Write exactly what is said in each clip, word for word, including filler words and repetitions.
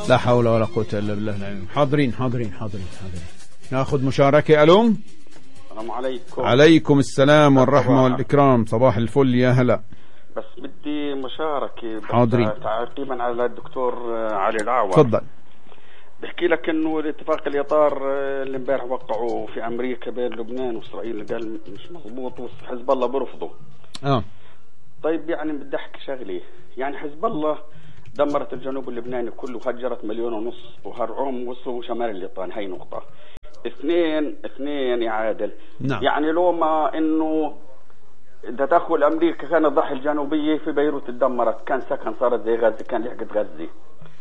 لا حول ولا قوة إلا بالله العلي. حاضرين حاضرين حاضرين حاضرين. ناخذ مشاركة. ألو. السلام عليكم. عليكم السلام والرحمة والإكرام. صباح الفل يا هلا. بس بدي مشاركة. حاضرين. تعقيبا على الدكتور علي الأعور. تفضل. بحكي لك انه الاتفاق الإطار اللي امبارح وقعوا في امريكا بين لبنان واسرائيل قال مش مضبوط وحزب الله برفضه. اه طيب يعني بدي احكي شغله، يعني حزب الله دمرت الجنوب اللبناني كله وهجرت مليون ونص وهرعوم وصلوا شمال الليطان. هاي نقطة. اثنين اثنين يا عادل. نعم. يعني لو ما انه تدخل امريكا كان الضاحية الجنوبية في بيروت اتدمرت، كان سكن صارت زي غزة، كان لحقت غزة.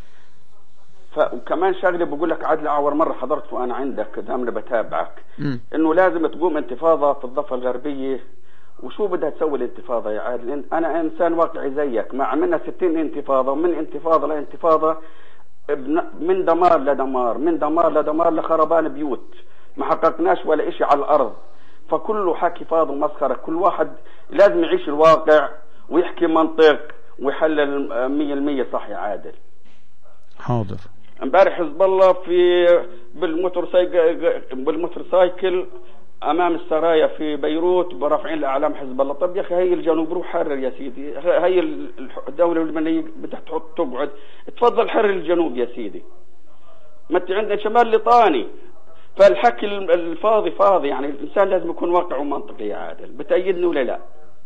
وكمان شغله بقول لك عادل اعور مره حضرت وانا عندك دائما بتابعك م. انه لازم تقوم انتفاضه في الضفه الغربيه. وشو بدها تسوي الانتفاضه يا عادل؟ انا انسان واقعي زيك، ما عملنا ستين انتفاضه ومن انتفاضه لانتفاضه، من دمار لدمار، من دمار لدمار لخربان بيوت، ما حققناش ولا اشي على الارض. فكله حكي فاضي ومسخره. كل واحد لازم يعيش الواقع ويحكي منطق ويحلل مية بالمية صح يا عادل. حاضر. امبارح حزب الله في بالموتورسايكل بالموتورسايكل امام السرايا في بيروت برافعين الاعلام حزب الله. طب يا اخي هي الجنوب روح حرر يا سيدي، هي الدوله اللبنانيه بدها تحط تقعد، تفضل حرر الجنوب يا سيدي. ما انت عندنا شمال ليطاني. فالحكي الفاضي فاضي. يعني الانسان لازم يكون واقعي ومنطقي يا عادل. بتأيدني ولا لا؟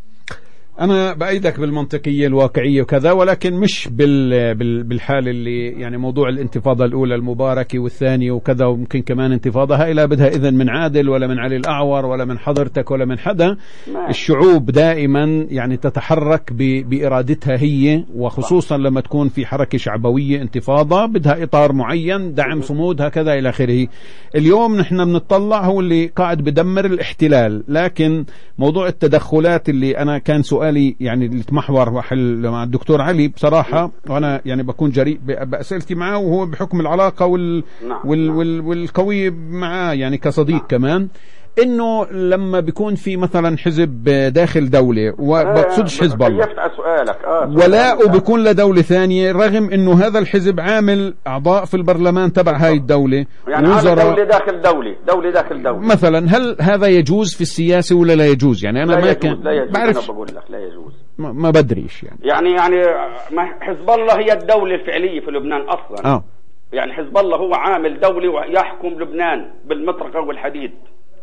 أنا بأيدك بالمنطقية الواقعية وكذا، ولكن مش بال بال بالحال اللي يعني موضوع الانتفاضة الأولى المباركة والثانية وكذا، وممكن كمان انتفاضة هاي لا بدها إذن من عادل ولا من علي الأعور ولا من حضرتك ولا من حدا. ما. الشعوب دائما يعني تتحرك بإرادتها هي، وخصوصا لما تكون في حركة شعبوية انتفاضة بدها إطار معين، دعم صمود هكذا إلى آخره. اليوم نحن بنطلع هو اللي قاعد بدمر الاحتلال، لكن موضوع التدخلات اللي أنا كان سؤال يعني اللي تمحور مع الدكتور علي بصراحة، وأنا يعني بكون جريء بأسئلتي معه، وهو بحكم العلاقة وال وال وال والقوية معه يعني كصديق كمان، إنه لما بيكون في مثلا حزب داخل دولة وبقصدش حزب الله ولاء وبيكون لدولة ثانية، رغم إنه هذا الحزب عامل أعضاء في البرلمان تبع هاي الدولة، يعني وزراء دولة داخل دولة دولة داخل دولة مثلا، هل هذا يجوز في السياسة ولا لا يجوز؟ يعني أنا ما كان بعرف، أنا بقول لك لا يجوز، ما, ما بدريش يعني يعني يعني حزب الله هي الدولة الفعلية في لبنان أصلا. آه. يعني حزب الله هو عامل دولي ويحكم لبنان بالمطرقة والحديد.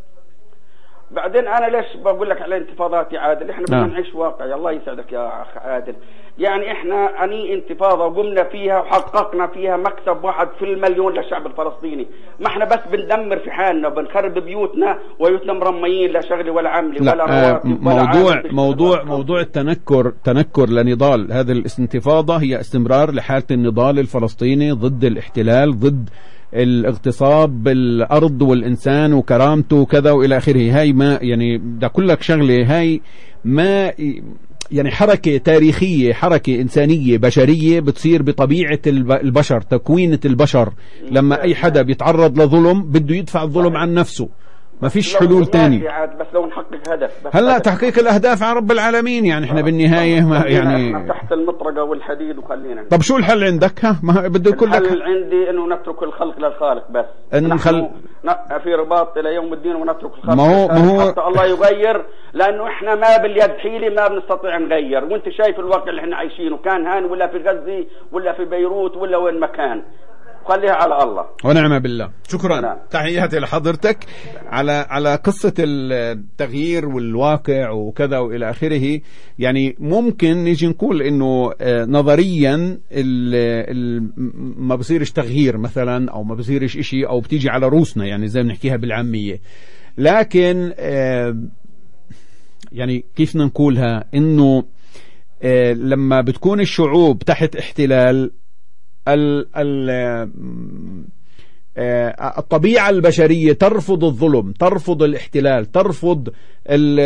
بعدين انا ليش بقول لك على انتفاضات يا عادل؟ احنا بدنا نعيش واقعي. الله يسعدك يا اخ عادل. يعني احنا اني انتفاضه وقمنا فيها وحققنا فيها مكسب واحد في المليون للشعب الفلسطيني. ما احنا بس بندمر في حالنا وبنخرب بيوتنا وبيوتنا مرميين لا شغل ولا عمل ولا رواتب ولا موضوع موضوع موضوع التنكر تنكر لنضال هذه الانتفاضه هي استمرار لحاله النضال الفلسطيني ضد الاحتلال، ضد الاغتصاب بالأرض والإنسان وكرامته وكذا وإلى آخره. هاي ما يعني ده كلك شغلة، هاي ما يعني حركة تاريخية، حركة إنسانية بشرية بتصير بطبيعة البشر، تكوينة البشر. لما أي حدا بيتعرض لظلم بده يدفع الظلم عن نفسه، ما فيش حلول تاني. بس لو نحقق هدف بس هلا تحقيق الأهداف عن رب العالمين. يعني احنا بالنهاية ما يعني احنا تحت المطرقة والحديد وخلينا. طب شو الحل عندك؟ ها ما بده يكون لك الحل عندي انه نترك الخلق للخالق بس. نخل... في رباط الى يوم الدين ونترك الخلق ما هو ما هو حتى الله يغير، لانه احنا ما باليد حيلة ما بنستطيع نغير. وانت شايف الواقع اللي احنا عايشينه، كان هان ولا في غزة ولا في بيروت ولا وين مكان. خليها على الله ونعم بالله. شكرا. نعم. تحياتي لحضرتك على على قصة التغيير والواقع وكذا وإلى آخره. يعني ممكن نيجي نقول إنه نظريا ال ال ما بصيرش تغيير مثلا، أو ما بصيرش إشي، أو بتيجي على روسنا يعني زي ما نحكيها بالعامية. لكن يعني كيف نقولها، إنه لما بتكون الشعوب تحت احتلال، الطبيعة البشرية ترفض الظلم، ترفض الاحتلال، ترفض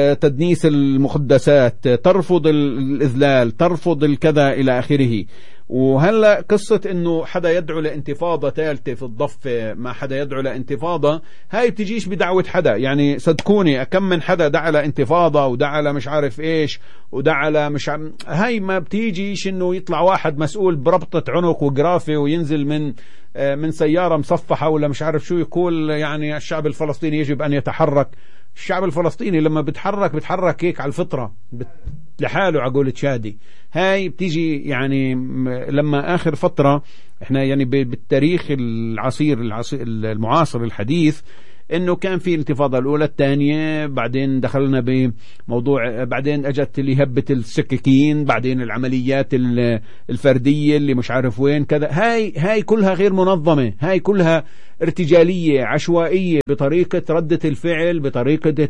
تدنيس المقدسات، ترفض الإذلال، ترفض الكذا إلى آخره. وهلا قصة انه حدا يدعو لانتفاضة ثالثة في الضفة، ما حدا يدعو لانتفاضة، هاي بتجيش بدعوة حدا. يعني صدقوني كم من حدا دعا لانتفاضة ودعا لمش عارف ايش ودعا لمش عارف، هاي ما بتيجيش انه يطلع واحد مسؤول بربطة عنق وجرافة وينزل من من سيارة مصفحة ولا مش عارف شو يقول يعني الشعب الفلسطيني يجب ان يتحرك. الشعب الفلسطيني لما بتحرك بتحرك هيك على الفطرة بت... لحاله عقول شادي. هاي بتيجي يعني لما آخر فترة احنا يعني بالتاريخ العصير, العصير المعاصر الحديث انه كان في الانتفاضة الاولى الثانية، بعدين دخلنا بموضوع، بعدين اجت اللي هبت السكاكين، بعدين العمليات الفردية اللي مش عارف وين كذا. هاي هاي كلها غير منظمة، هاي كلها ارتجالية عشوائية بطريقة ردة الفعل، بطريقة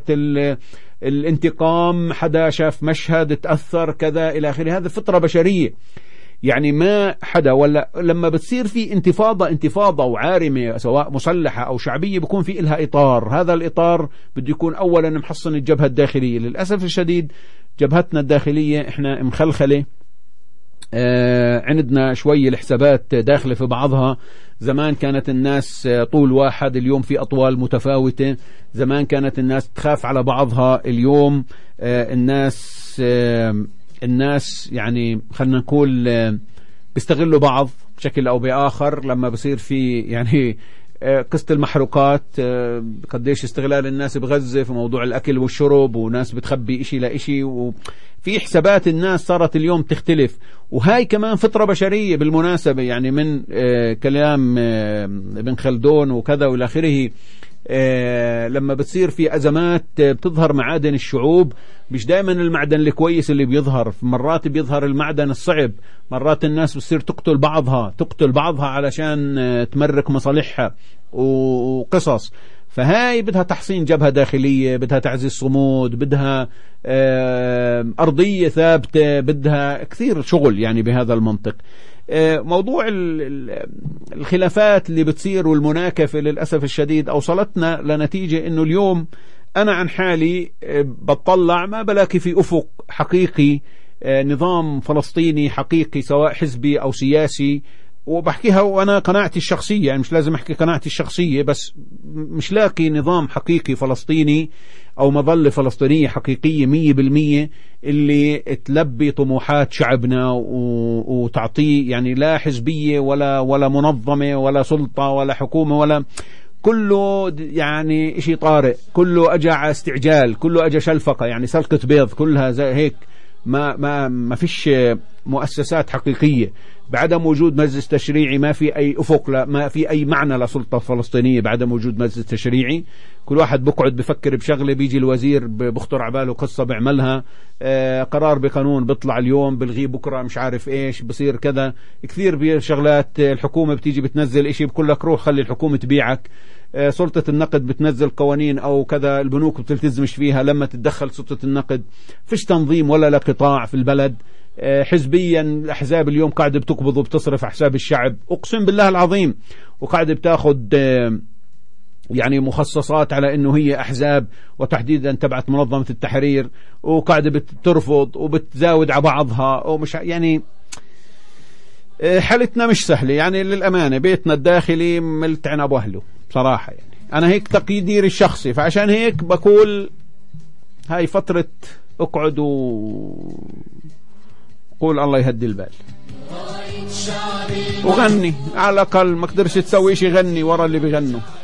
الانتقام، حدا شاف مشهد تأثر كذا إلى آخره. هذا فطرة بشرية. يعني ما حدا ولا لما بتصير في انتفاضة انتفاضة وعارمة سواء مسلحة أو شعبية بيكون في إلها إطار. هذا الإطار بده يكون أولا محصن الجبهة الداخلية. للأسف الشديد جبهتنا الداخلية إحنا مخلخلة، آه عندنا شوية الحسابات داخلة في بعضها. زمان كانت الناس طول واحد، اليوم في أطوال متفاوتة. زمان كانت الناس تخاف على بعضها، اليوم آه الناس آه الناس يعني خلنا نقول بيستغلوا بعض بشكل أو بآخر. لما بصير في يعني قصة المحروقات، قديش استغلال الناس بغزة في موضوع الأكل والشرب، وناس بتخبي إشي لإشي، وفي حسابات الناس صارت اليوم تختلف. وهاي كمان فطرة بشرية بالمناسبة، يعني من كلام ابن خلدون وكذا والى آخره. آه لما بتصير في أزمات بتظهر معادن الشعوب. مش دائما المعدن الكويس اللي بيظهر، مرات بيظهر المعدن الصعب. مرات الناس بتصير تقتل بعضها تقتل بعضها علشان آه تمرك مصالحها وقصص. فهاي بدها تحصين جبهة داخلية، بدها تعزيز صمود، بدها آه أرضية ثابتة، بدها كثير شغل يعني بهذا المنطق. موضوع الخلافات اللي بتصير والمناكفة للأسف الشديد أوصلتنا لنتيجة إنه اليوم أنا عن حالي بتطلع ما بلاقي في أفق حقيقي نظام فلسطيني حقيقي سواء حزبي أو سياسي. وبحكيها وأنا قناعتي الشخصية، يعني مش لازم أحكي قناعتي الشخصية بس، مش لاقي نظام حقيقي فلسطيني أو مظلة فلسطينية حقيقية مية بالمية اللي تلبي طموحات شعبنا وتعطيه يعني لا حزبية ولا ولا منظمة ولا سلطة ولا حكومة ولا كله يعني إشي طارئ، كله أجا استعجال، كله أجا شلفقة يعني سلقة بيض، كلها زي هيك. ما ما ما فيش مؤسسات حقيقية. بعدم وجود مجلس تشريعي ما في أي أفق، لا ما في أي معنى لسلطة فلسطينية بعدم وجود مجلس تشريعي. كل واحد بقعد بفكر بشغلة، بيجي الوزير بخطر عباله قصة بيعملها، آه قرار بقانون بيطلع اليوم بلغيه بكرة مش عارف إيش بصير كذا. كثير بشغلات الحكومة بتيجي بتنزل إشي بقول لك روح خلي الحكومة تبيعك. آه سلطة النقد بتنزل قوانين أو كذا، البنوك بتلتزمش فيها لما تتدخل سلطة النقد. فيش تنظيم ولا لا قطاع في البلد. حزبيا الأحزاب اليوم قاعدة بتقبض وبتصرف حساب الشعب أقسم بالله العظيم، وقاعدة بتاخد يعني مخصصات على أنه هي أحزاب وتحديدا تبعت منظمة التحرير، وقاعدة بترفض وبتزاود على بعضها ومش يعني حالتنا مش سهلة يعني للأمانة. بيتنا الداخلي ملتعن أبو أهله بصراحة. يعني أنا هيك تقديري الشخصي، فعشان هيك بقول هاي فترة اقعد و قول الله يهدي البال وغني على الأقل. ما قدرش تسوي شي غني ورا اللي بيغنوا.